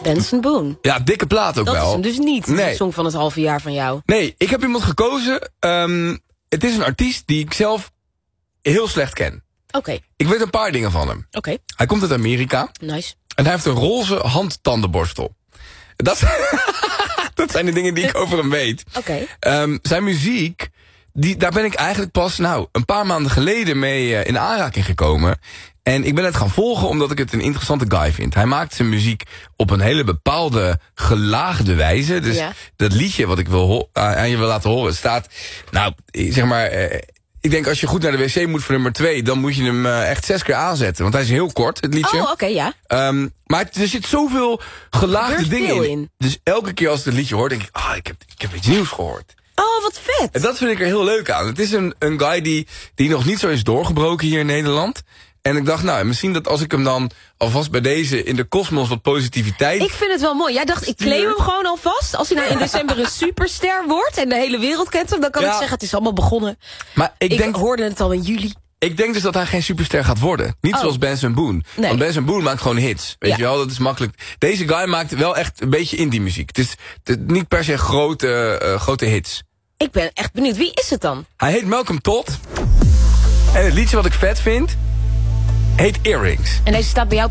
Benson Boone. Ja, dikke plaat ook Dat wel. is hem dus niet, Nee. de song van het halve jaar van jou. Nee, ik heb iemand gekozen. Het is een artiest die ik zelf heel slecht ken. Oké, Ik weet een paar dingen van hem. Hij komt uit Amerika. nice. En hij heeft een roze handtandenborstel. Dat, dat zijn de dingen die ik over hem weet. Oké. Zijn muziek, daar ben ik eigenlijk pas een paar maanden geleden mee in aanraking gekomen. En ik ben het gaan volgen omdat ik het een interessante guy vind. Hij maakt zijn muziek op een hele bepaalde gelaagde wijze. Dus dat liedje wat ik aan je wil laten horen staat... zeg maar... ik denk als je goed naar de wc moet voor nummer 2... dan moet je hem echt 6 keer aanzetten. Want hij is heel kort, het liedje. Oh, oké, ja. Maar er zit zoveel gelaagde dingen in. Dus elke keer als ik het liedje hoor, denk ik... ik heb iets nieuws gehoord. Oh, wat vet. En dat vind ik er heel leuk aan. Het is een guy die nog niet zo is doorgebroken hier in Nederland. En ik dacht, misschien dat als ik hem dan alvast bij deze in de kosmos wat positiviteit... Ik vind het wel mooi. Jij dacht, ik claim hem gewoon alvast. Als hij nou in december een superster wordt en de hele wereld kent hem... dan kan ik zeggen, het is allemaal begonnen. Maar ik hoorde het al in juli. Ik denk dus dat hij geen superster gaat worden. Niet zoals Benson Boone. Nee. Want Benson Boone maakt gewoon hits. Weet je wel, dat is makkelijk. Deze guy maakt wel echt een beetje indie muziek. Het is niet per se grote hits. Ik ben echt benieuwd. Wie is het dan? Hij heet Malcolm Todd. En het liedje wat ik vet vind... heet Earrings. En deze staat bij jou